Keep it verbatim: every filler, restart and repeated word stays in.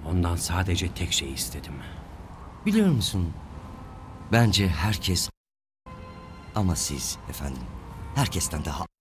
Ondan sadece tek şey istedim. Biliyor musun? Bence herkes... Ama siz efendim, herkesten daha